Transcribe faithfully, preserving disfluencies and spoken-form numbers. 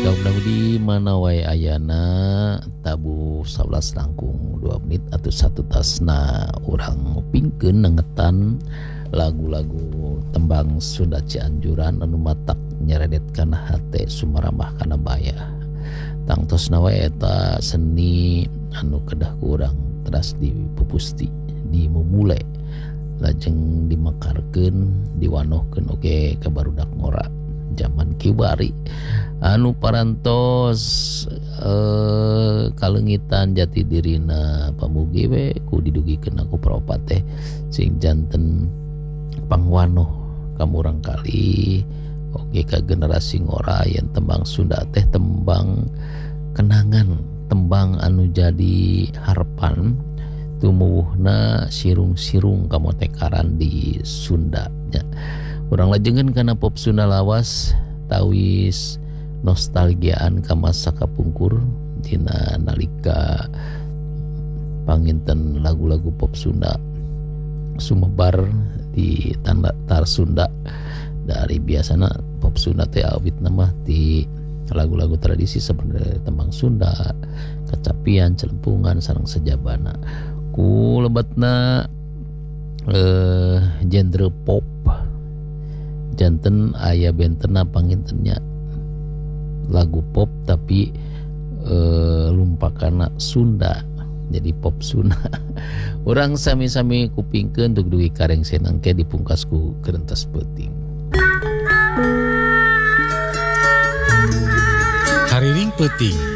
Lagu di mana wae ayana tabu sebelas langkung dua menit atau satu tasna orang pingkeun nengetan lagu-lagu tembang Sunda Cianjuran anu matak nyeredetkan hate sumaramah kana baya. Tangtosna wae eta seni anu kedah kurang teras dipupusti dimumule lajeng dimakarkeun diwanohkeun oge ka barudak ngora zaman kiwari anu parantos eh, kalengitan jati dirina pamugi we ku didugikeun aku praopat teh sing janten pangwanoh kamurang kali oge ka generasi ngora yen tembang Sunda teh tembang kenangan, tembang anu jadi harapan tumuwuhna sirung-sirung kamotekaran di Sunda nya. Urang lajengeun kana pop Sunda lawas tawis nostalgiaan ka masa kapungkur dina nalika panginten lagu-lagu pop Sunda sumebar di tanda tar Sunda dari biasana pop Sunda teh awit nama di lagu-lagu tradisi seperti tembang Sunda, kecapian, celempungan, sareng sejabana. Ku lebatna eh, genre pop janten aya bentena pangintennya lagu pop tapi eh, lumpakana Sunda jadi pop Sunda. Orang sami-sami kupingkeun dug dugi kareng senangke dipungkasku kerentas peuting. Hariring peuting